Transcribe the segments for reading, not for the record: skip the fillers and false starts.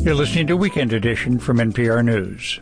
You're listening to Weekend Edition from NPR News.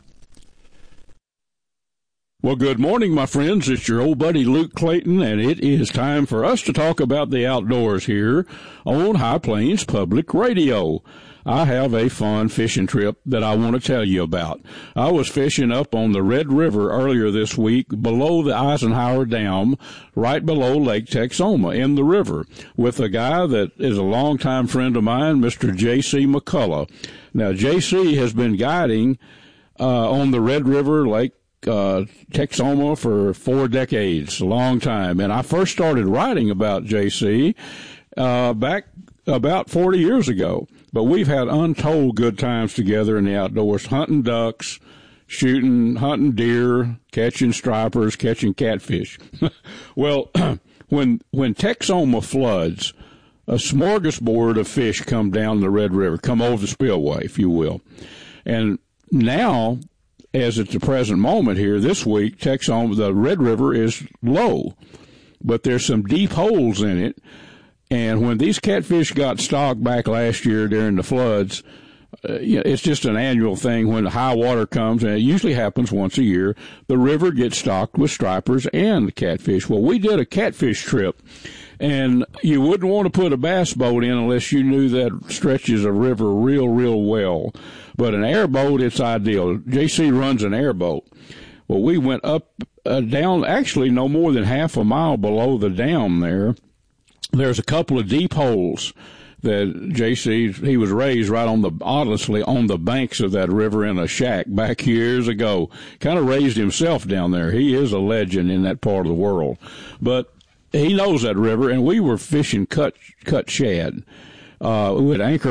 Well, good morning, my friends. It's your old buddy Luke Clayton, and it is time for us to talk about the outdoors here on High Plains Public Radio. I have a fun fishing trip that I want to tell you about. I was fishing up on the Red River earlier this week below the Eisenhower Dam, right below Lake Texoma in the river, with a guy that is a longtime friend of mine, Mr. J.C. McCullough. Now, J.C. has been guiding on the Red River, Lake Texoma for 4 decades, a long time. And I first started writing about J.C. Back about 40 years ago. But we've had untold good times together in the outdoors, hunting ducks, shooting, hunting deer, catching stripers, catching catfish. Well, when Texoma floods, a smorgasbord of fish come down the Red River, come over the spillway, if you will. And now, as at the present moment here, this week, Texoma, the Red River is low, but there's some deep holes in it. And when these catfish got stocked back last year during the floods, it's just an annual thing. When the high water comes, and it usually happens once a year, the river gets stocked with stripers and catfish. Well, we did a catfish trip, and you wouldn't want to put a bass boat in unless you knew that stretches of river real, real well. But an airboat, it's ideal. JC runs an airboat. Well, we went up, down, actually no more than half a mile below the dam there. There's a couple of deep holes that J.C., he was raised right honestly, on the banks of that river in a shack back years ago. Kind of raised himself down there. He is a legend in that part of the world. But he knows that river, and we were fishing cut shad. We would anchor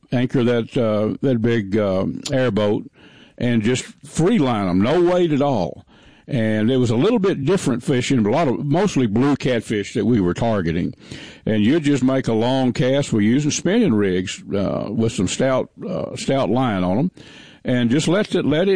that big airboat and just free line them, no weight at all. And it was a little bit different fishing, mostly blue catfish that we were targeting. And you'd just make a long cast. We're using spinning rigs with some stout line on them, and just let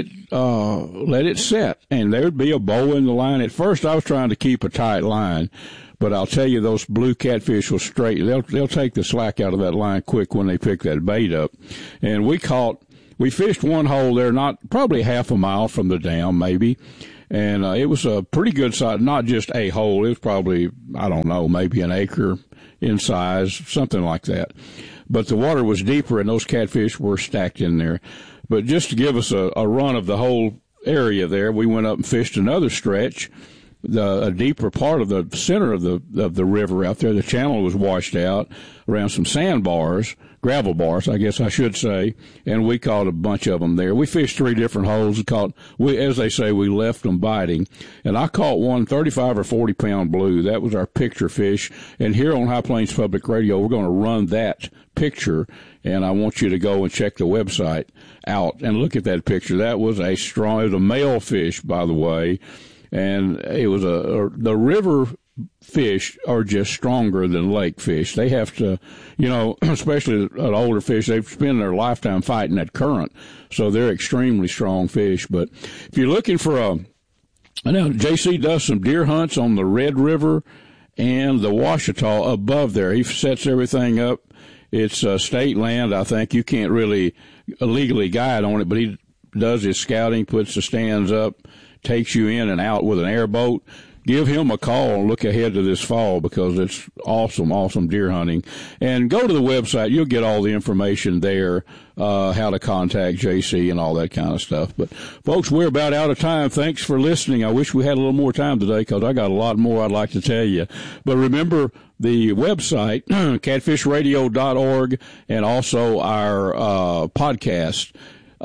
it set. And there'd be a bow in the line. At first, I was trying to keep a tight line, but I'll tell you, those blue catfish will straight. They'll take the slack out of that line quick when they pick that bait up. And we fished one hole there, probably half a mile from the dam, maybe. And it was a pretty good size, not just a hole. It was probably, I don't know, maybe an acre in size, something like that. But the water was deeper, and those catfish were stacked in there. But just to give us a run of the whole area there, we went up and fished another stretch, a deeper part of the center of the river out there. The channel was washed out around some sandbars, gravel bars, I guess I should say, and we caught a bunch of them there. We fished 3 different holes. As they say, we left them biting. And I caught one 35 or 40 pound blue. That was our picture fish. And here on High Plains Public Radio, we're going to run that picture, and I want you to go and check the website out and look at that picture. That was it was a male fish, by the way, and it was the river fish are just stronger than lake fish. They have to, especially an older fish, they've spent their lifetime fighting that current, so they're extremely strong fish. But if you're looking for now JC does some deer hunts on the Red River and the Ouachita above there. He sets everything up. It's state land. I think you can't really legally guide on it, but he does his scouting, puts the stands up, takes you in and out with an airboat. Give him a call and look ahead to this fall, because it's awesome deer hunting. And go to the website. You'll get all the information there, how to contact JC and all that kind of stuff. But, folks, we're about out of time. Thanks for listening. I wish we had a little more time today, because I got a lot more I'd like to tell you. But remember the website, catfishradio.org, and also our podcast,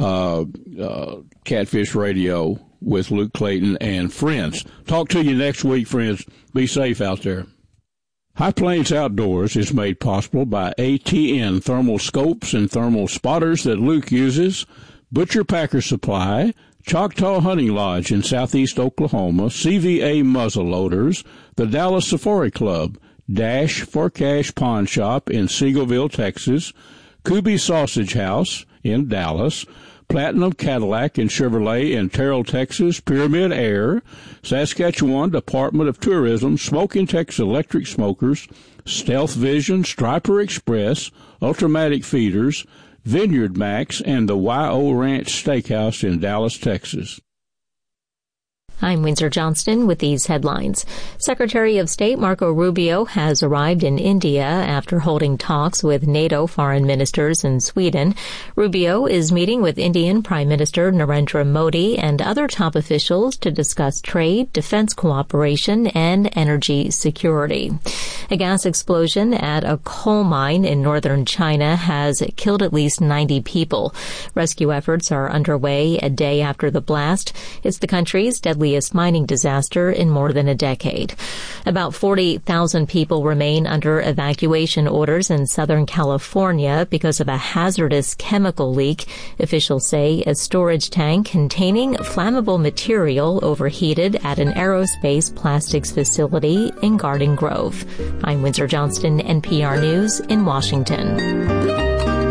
Catfish Radio with Luke Clayton and friends. Talk to you next week, friends. Be safe out there. High Plains Outdoors is made possible by ATN thermal scopes and thermal spotters that Luke uses, Butcher Packer Supply, Choctaw Hunting Lodge in southeast Oklahoma, CVA muzzle loaders, the Dallas Safari Club, Dash for Cash Pawn Shop in Seagoville, Texas, Kubi Sausage House in Dallas, Platinum Cadillac and Chevrolet in Terrell, Texas, Pyramid Air, Saskatchewan Department of Tourism, Smoking Texas Electric Smokers, Stealth Vision, Striper Express, Ultramatic Feeders, Vineyard Max, and the Y.O. Ranch Steakhouse in Dallas, Texas. I'm Windsor Johnston with these headlines. Secretary of State Marco Rubio has arrived in India after holding talks with NATO foreign ministers in Sweden. Rubio is meeting with Indian Prime Minister Narendra Modi and other top officials to discuss trade, defense cooperation, and energy security. A gas explosion at a coal mine in northern China has killed at least 90 people. Rescue efforts are underway a day after the blast. It's the country's deadliest mining disaster in more than a decade. About 40,000 people remain under evacuation orders in Southern California because of a hazardous chemical leak. Officials say a storage tank containing flammable material overheated at an aerospace plastics facility in Garden Grove. I'm Windsor Johnston, NPR News in Washington.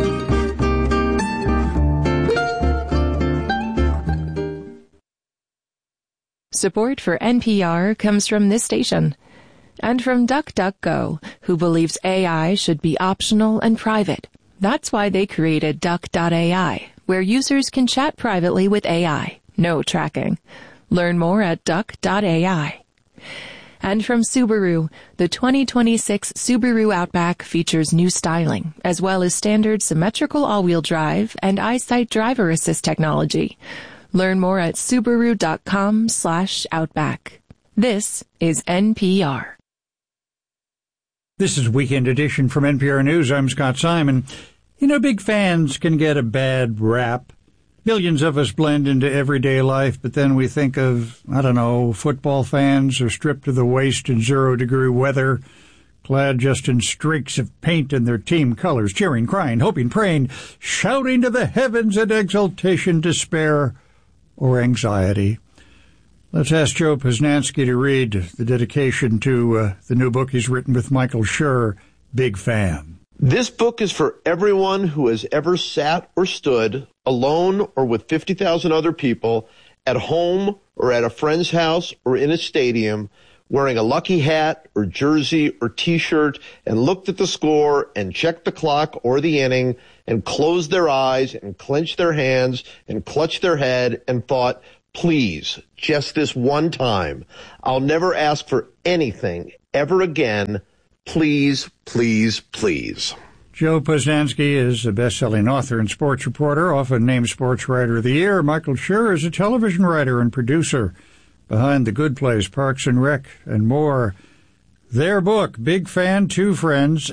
Support for NPR comes from this station and from DuckDuckGo, who believes AI should be optional and private. That's why they created Duck.ai, where users can chat privately with AI. No tracking. Learn more at Duck.ai. And from Subaru, the 2026 Subaru Outback features new styling, as well as standard symmetrical all-wheel drive and EyeSight driver assist technology. Learn more at Subaru.com/Outback. This is NPR. This is Weekend Edition from NPR News. I'm Scott Simon. You know, big fans can get a bad rap. Millions of us blend into everyday life, but then we think of, football fans are stripped to the waist in 0-degree weather, clad just in streaks of paint in their team colors, cheering, crying, hoping, praying, shouting to the heavens in exultation, despair, or anxiety. Let's ask Joe Posnanski to read the dedication to the new book he's written with Michael Schur, Big Fan. This book is for everyone who has ever sat or stood alone or with 50,000 other people at home or at a friend's house or in a stadium wearing a lucky hat or jersey or T-shirt and looked at the score and checked the clock or the inning and closed their eyes and clenched their hands and clutched their head and thought, please, just this one time, I'll never ask for anything ever again. Please, please, please. Joe Posnanski is a best-selling author and sports reporter, often named Sports Writer of the Year. Michael Schur is a television writer and producer behind The Good Place, Parks and Rec, and more. Their book, Big Fan, Two Friends,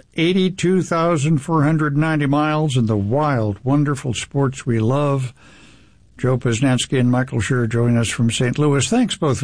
82,490 miles in the wild, wonderful sports we love. Joe Posnanski and Michael Schur join us from St. Louis. Thanks both